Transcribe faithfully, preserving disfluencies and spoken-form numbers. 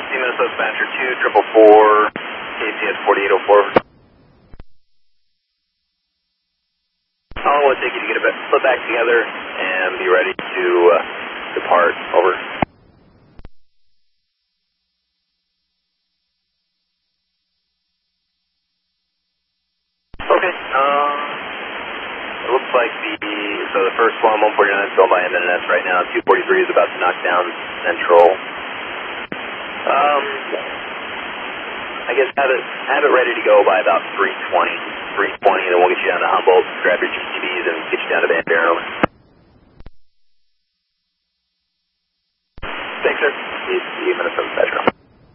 Minnesota Dispatcher two triple four, K C S forty-eight oh four. I'll uh, take you to get a bit, put back together and be ready to uh, depart. Over. Okay. Um, it looks like the so the first one, one forty-nine, is going by M N S right now. two forty-three is about to knock down Central. Um, I guess have it have it ready to go by about three twenty. three twenty, then we'll get you down to Humboldt, grab your G T Vs, and get you down to Van Buren. Thanks, sir. See you, see you in Minnesota Metro.